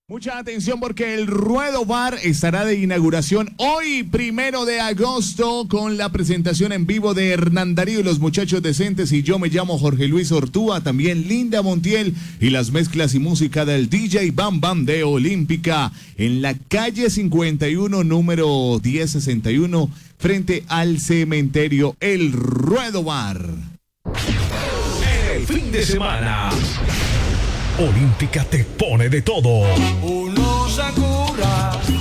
Mucha atención porque el Ruedo Bar estará de inauguración hoy, 1 de agosto, con la presentación en vivo de Hernán Darío y los Muchachos Decentes, y yo me llamo Jorge Luis Ortúa, también Linda Montiel, y las mezclas y música del DJ Bam Bam de Olímpica, en la calle 51, número 1061, frente al cementerio El Ruedo Bar. En el fin de semana, Olímpica te pone de todo. Uno Sakura.